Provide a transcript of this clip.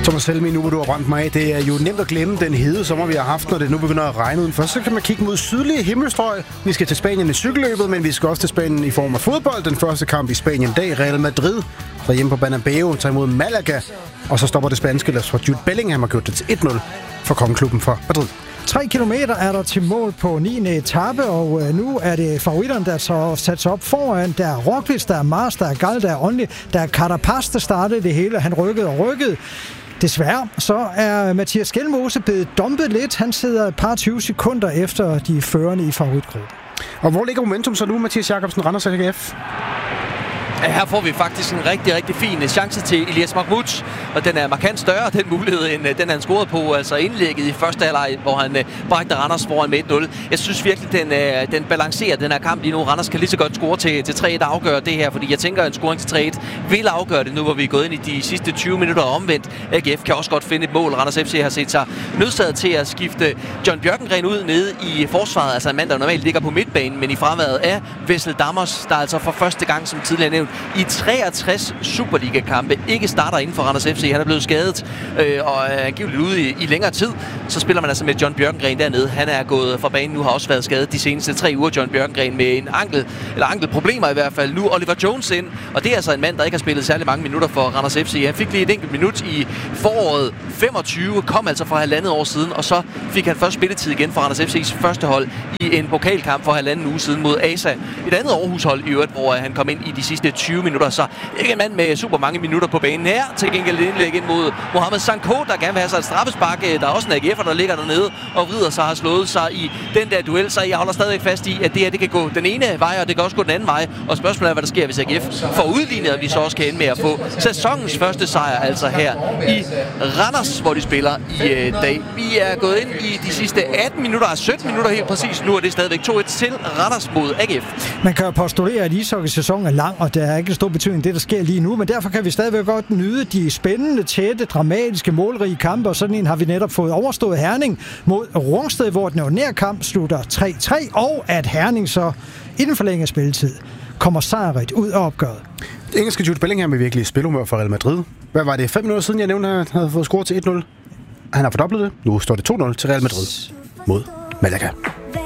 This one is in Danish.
Thomas Helmi, nu hvor du har brændt mig af, det er jo nemt at glemme den hede sommer, vi har haft, når det nu begynder at regne udenfor. Så kan man kigge mod sydlige himmelstrøg. Vi skal til Spanien i cykelløbet, men vi skal også til Spanien i form af fodbold. Den første kamp i Spanien i dag, Real Madrid, der hjemme på Bernabeu, tager imod Malaga. Og så stopper det spanske lag for Jude Bellingham og gjort det til 1-0 for kongeklubben for Madrid. 3 kilometer er der til mål på 9. etape, og nu er det favoritterne, der så sat sig op foran. Der er Roglic, der er Mars, der er Gal, der er Only, der er Carapaz, der startede det hele. Han rykkede. Desværre så er Mathias Skelmose blevet dumpet lidt. Han sidder et par 20 sekunder efter de førende i favoritgruppen. Og hvor ligger momentum så nu, Mathias Jakobsen, Randers AGF? Her får vi faktisk en rigtig, rigtig fin chance til Elias Mahmoud, og den er markant større, den mulighed, end den han scorede på, altså indlægget i første halvleg, hvor han bragte Randers foran med 1-0. Jeg synes virkelig, den balancerer den her kamp lige nu. Randers kan lige så godt score til 3-1 og afgøre det her, fordi jeg tænker, at en scoring til 3-1 vil afgøre det nu, hvor vi er gået ind i de sidste 20 minutter omvendt. AGF kan også godt finde et mål. Randers FC har set sig nødsaget til at skifte John Bjørkengren ud nede i forsvaret, altså en mand, der normalt ligger på midtbanen, men i fraværet af Wessel Dammers, der altså for første gang, som tidligere nævnt, i 63 Superliga-kampe ikke starter inden for Randers FC. Han er blevet skadet og er angiveligt ude i længere tid. Så spiller man altså med John Bjørkengren dernede. Han er gået fra banen nu, har også været skadet de seneste 3 uger. John Bjørkengren med en ankelproblemer i hvert fald. Nu Oliver Jones ind, og det er altså en mand, der ikke har spillet særlig mange minutter for Randers FC. Han fik lige et enkelt minut i foråret 25, kom altså for 1,5 år siden, og så fik han først spilletid igen for Randers FC's første hold i en pokalkamp for 1,5 uge siden mod ASA. Et andet Aarhus-hold i øvrigt, hvor han kom ind i de sidste 20 minutter, så ikke en mand med super mange minutter på banen her. Til gengæld et indlæg ind mod Mohamed Sanko, der gerne vil have sig et straffespark. Der er også en AGF'er, der ligger dernede og vrider sig, har slået sig i den der duel, så jeg holder stadig fast i, at det her det kan gå den ene vej, og det kan også gå den anden vej. Og spørgsmålet er, hvad der sker, hvis AGF får udlignet, og vi så også kan ende med at få sæsonens første sejr, altså her i Randers, hvor de spiller i dag. Vi er gået ind i de sidste 18 minutter, 17 minutter helt præcis. Nu er det stadigvæk 2-1 til Randers mod AGF. Man kan jo postulere, at ishockeysæsonen er lang, og der er ikke stor betydning det, der sker lige nu, men derfor kan vi stadigvæk godt nyde de spændende, tætte, dramatiske, målrige kampe, og sådan en har vi netop fået overstået Herning mod Rungsted, hvor den ordinære kamp slutter 3-3, og at Herning så inden for længere spilletid kommer sejrigt ud af opgøret. Det engelske Jude Bellingham er virkelig spilhumør for Real Madrid. Hvad var det, 5 minutter siden, jeg nævnte, at han havde fået scoret til 1-0? Han har fordoblet det. Nu står det 2-0 til Real Madrid mod Malaga.